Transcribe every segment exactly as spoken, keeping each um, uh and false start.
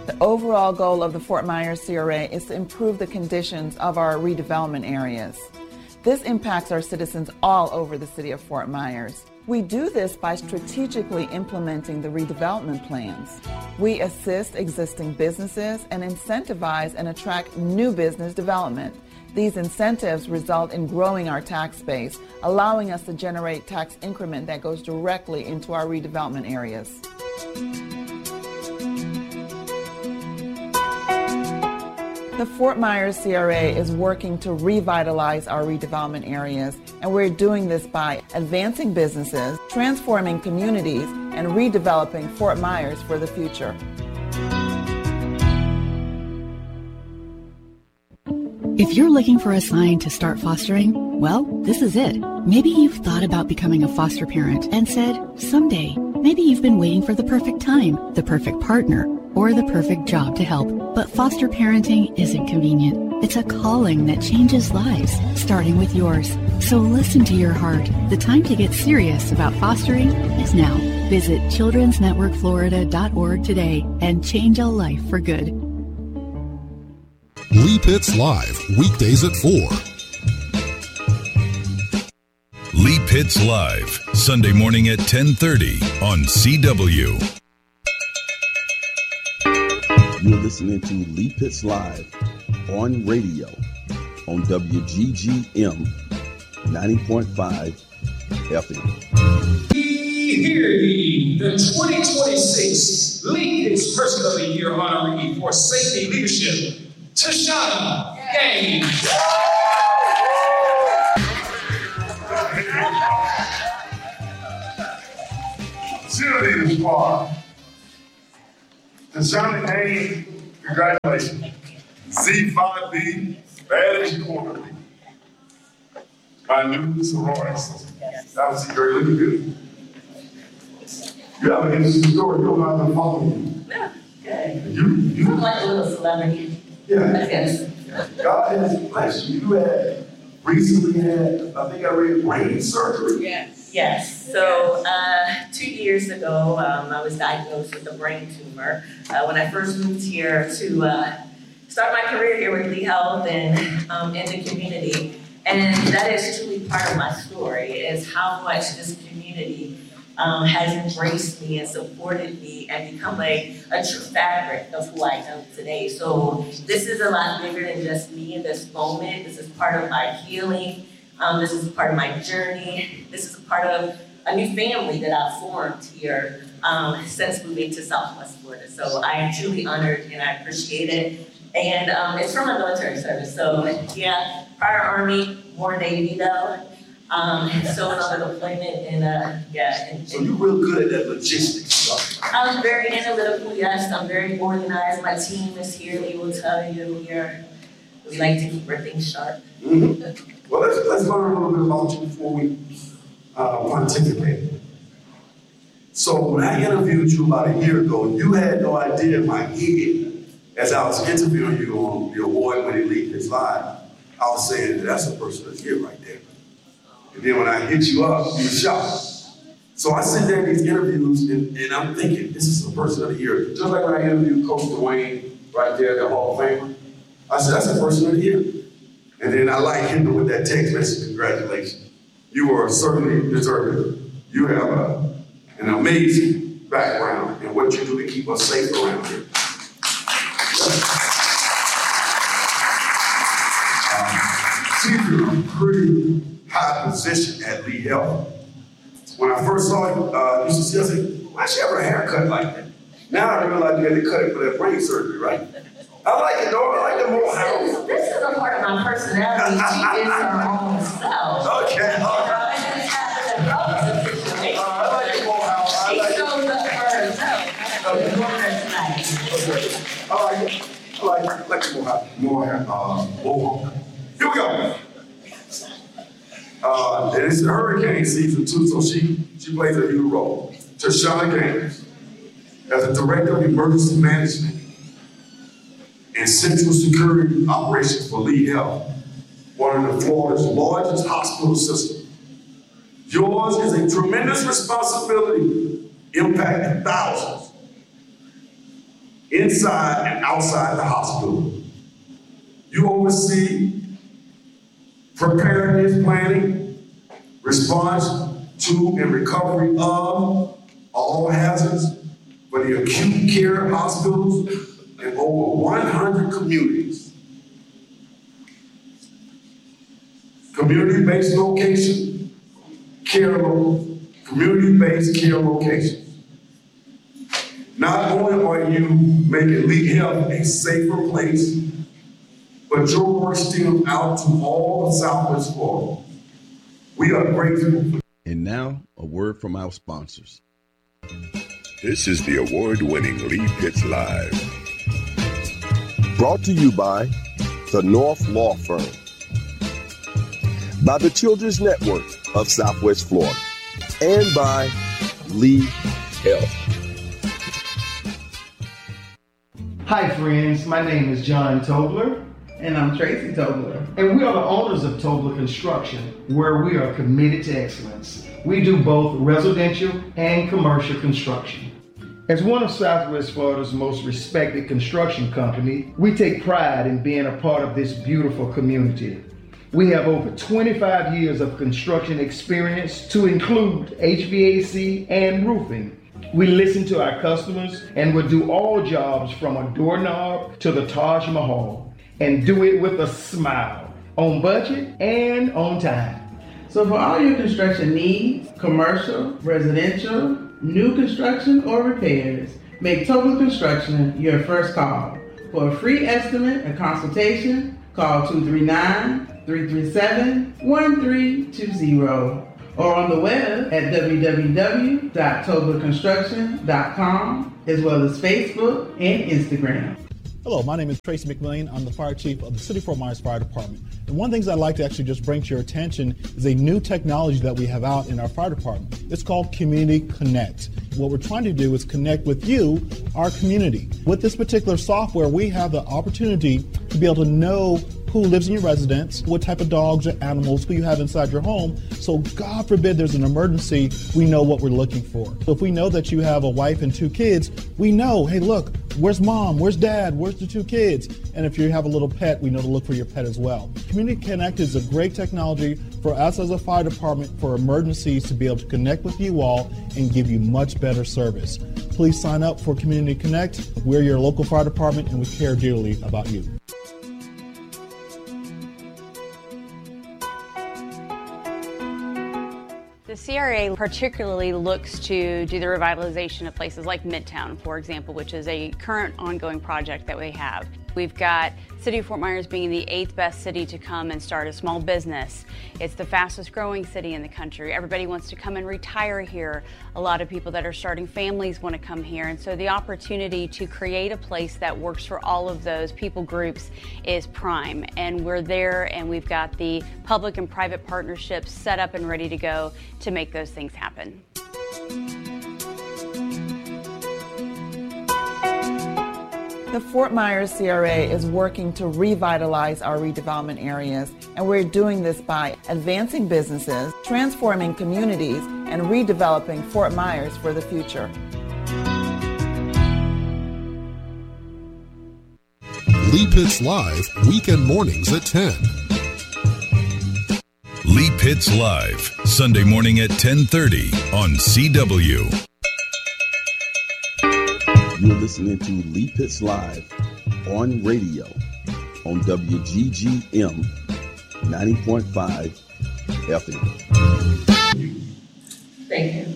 The overall goal of the Fort Myers C R A is to improve the conditions of our redevelopment areas. This impacts our citizens all over the city of Fort Myers. We do this by strategically implementing the redevelopment plans. We assist existing businesses and incentivize and attract new business development. These incentives result in growing our tax base, allowing us to generate tax increment that goes directly into our redevelopment areas. The Fort Myers C R A is working to revitalize our redevelopment areas, and we're doing this by advancing businesses, transforming communities, and redeveloping Fort Myers for the future. If you're looking for a sign to start fostering, well, this is it. Maybe you've thought about becoming a foster parent and said, someday. Maybe you've been waiting for the perfect time, the perfect partner, or the perfect job to help. But foster parenting isn't convenient. It's a calling that changes lives, starting with yours. So listen to your heart. The time to get serious about fostering is now. Visit children's network florida dot org today and change a life for good. Lee Pitts Live, weekdays at four. Lee Pitts Live, Sunday morning at ten thirty on C W. You're listening to Lee Pitts Live on radio on W G G M ninety point five F M. Hear ye, the twenty twenty-six Lee Pitts Person of the Year honoree for safety leadership, Tashana Gaines. Cheerleaders squad. Tashana Gaines, congratulations. Z five B, bad as you want to be. My new sorority sister. That was great, looking good. You have an interesting story. You don't know how to follow you. Yeah, okay. You, you. I'm like a little celebrity. Yeah. Yes. God has blessed you. You had recently had, I think I read, brain surgery. Yes. Yes. So uh, two years ago, um, I was diagnosed with a brain tumor. Uh, when I first moved here to uh, start my career here with Lee Health and um, in the community, and that is truly part of my story, is how much this community um, has embraced me and supported me and become a, a true fabric of who I am today. So this is a lot bigger than just me in this moment. This is part of my healing. Um, this is part of my journey. This is a part of a new family that I've formed here um, since moving to Southwest Florida. So I am truly honored and I appreciate it. And um, it's from my military service. So yeah, prior Army, more Navy though. Um, so another deployment and uh, yeah. And, so you're real good at that logistics stuff. I'm very analytical, yes. I'm very organized. My team is here. They will tell you we are, we like to keep our things sharp. Mm-hmm. Well, let's, let's learn a little bit about you before we uh, pontificate. So when I interviewed you about a year ago, you had no idea in my head, as I was interviewing you on the award-winning Lee Pitts Live, I was saying, that's a person of the year right there. And then when I hit you up, you were shocked. So I sit there in these interviews, and, and I'm thinking, this is a person of the year. Just like when I interviewed Coach Dwayne right there, the Hall of Famer, I said, that's a person of the year. And then I like hitting them with that text message, congratulations. You are certainly deserving. You have a, an amazing background in what you do to keep us safe around here. Um, she's in a pretty high position at Lee Health. When I first saw you, uh, you should see, I said, why she have her haircut like that? Now I realize you had to cut it for that brain surgery, right? I like it, though. I like the more house. This is a part of my personality. She is her own self. Okay. All right. Uh, I like the more house. I she like shows up for herself. Okay. Okay. I like it. I like it. I like the more house. More, uh, more. Here we go. Uh, and it's hurricane season, too, so she, she plays a huge role. Tashana Gaines, as a director of emergency management and Central Security Operations for Lee Health, one of the Florida's largest hospital systems. Yours is a tremendous responsibility impacting thousands. inside and outside the hospital. You oversee preparedness planning, response to and recovery of all hazards for the acute care hospitals in over one hundred communities. Community-based location, care, community-based care locations. Not only are you making Lee Health a safer place, but your work steals out to all of Southwest Florida. We are grateful. And now, a word from our sponsors. This is the award-winning Lee Pitts Live. Brought to you by the North Law Firm, by the Children's Network of Southwest Florida, and by Lee Health. Hi friends, my name is John Tobler. And I'm Tracy Tobler. And we are the owners of Tobler Construction, where we are committed to excellence. We do both residential and commercial construction. As one of Southwest Florida's most respected construction company, we take pride in being a part of this beautiful community. We have over twenty-five years of construction experience to include H V A C and roofing. We listen to our customers and will do all jobs from a doorknob to the Taj Mahal, and do it with a smile, on budget and on time. So for all your construction needs, commercial, residential, new construction, or repairs, make Tobler Construction your first call. For a free estimate and consultation, call two three nine, three three seven, one three two zero or on the web at w w w dot tobler construction dot com, as well as Facebook and Instagram. Hello, my name is Tracy McMillian. I'm the fire chief of the City of Fort Myers Fire Department. And one of the things I'd like to actually just bring to your attention is a new technology that we have out in our fire department. It's called Community Connect. What we're trying to do is connect with you, our community. With this particular software, we have the opportunity to be able to know who lives in your residence, what type of dogs or animals, who you have inside your home. So God forbid there's an emergency, we know what we're looking for. So if we know that you have a wife and two kids, we know, hey, look, where's mom? Where's dad? Where's the two kids? And if you have a little pet, we know to look for your pet as well. Community Connect is a great technology for us as a fire department for emergencies to be able to connect with you all and give you much better service. Please sign up for Community Connect. We're your local fire department and we care dearly about you. The C R A particularly looks to do the revitalization of places like Midtown, for example, which is a current ongoing project that we have. We've got City of Fort Myers being the eighth best city to come and start a small business. It's the fastest growing city in the country. Everybody wants to come and retire here. A lot of people that are starting families want to come here. And so the opportunity to create a place that works for all of those people groups is prime. And we're there, and we've got the public and private partnerships set up and ready to go to make those things happen. The Fort Myers C R A is working to revitalize our redevelopment areas, and we're doing this by advancing businesses, transforming communities, and redeveloping Fort Myers for the future. Lee Pitts Live, weekend mornings at ten. Lee Pitts Live, Sunday morning at ten thirty on C W. You're listening to Lee Pitts Live on radio on W G G M ninety point five F M. Thank you.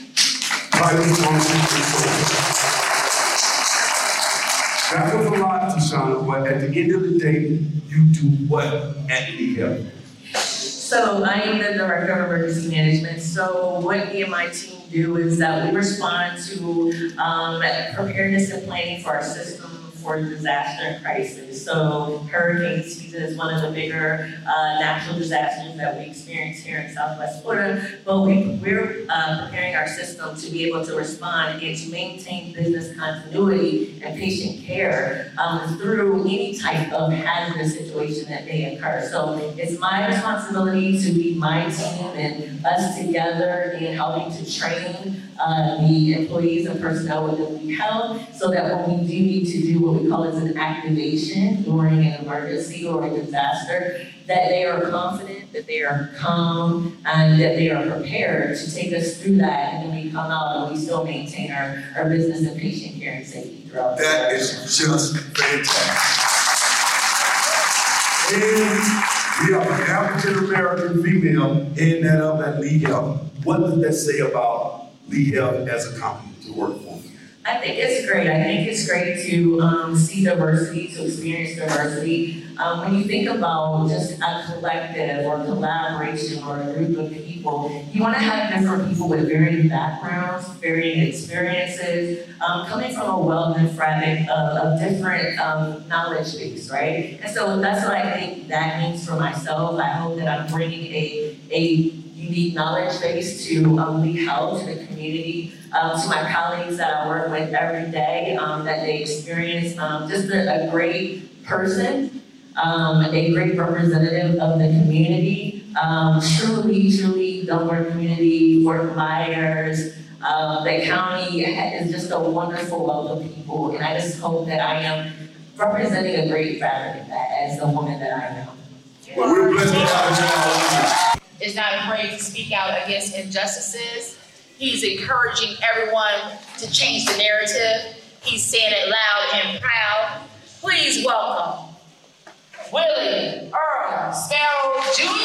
That was a lot, Tashana, but at the end of the day, you do what at Lee Health? So I am the Director of Emergency Management. So what me and my team do is that we respond to um, preparedness and planning for our system for disaster and crisis. So hurricane season is one of the bigger uh, natural disasters that we experience here in Southwest Florida, but we, we're uh, preparing our system to be able to respond and to maintain business continuity and patient care um, through any type of hazardous situation that may occur. So it's my responsibility to lead my team and us together in helping to train uh, the employees and personnel within Lee Health, so that when we do need to do what we call as an activation during an emergency or a disaster, that they are confident, that they are calm, and that they are prepared to take us through that, and then we come out and we still maintain our, our business and patient care and safety throughout. That is just fantastic. And we have an African American female heading that up at Lee Health. What does that say about Lee Health as a company to work for? I think it's great. I think it's great to um, see diversity, to experience diversity. Um, when you think about just a collective or collaboration or a group of people, you want to have different people with varying backgrounds, varying experiences, um, coming from a wealth and fabric of, of different um, knowledge base, right? And so that's what I think that means for myself. I hope that I'm bringing a, a unique knowledge base to um, Lee Health, to the community, um, to my colleagues that I work with every day, um, that they experience um, just a, a great person, um, a great representative of the community, um, truly, truly Delaware community, Fort Myers, um, the county is just a wonderful wealth of people, and I just hope that I am representing a great fabric of that as the woman that I am. Well, we're blessed to have you. Is not afraid to speak out against injustices. He's encouraging everyone to change the narrative. He's saying it loud and proud. Please welcome Willie Earl Sparrow Junior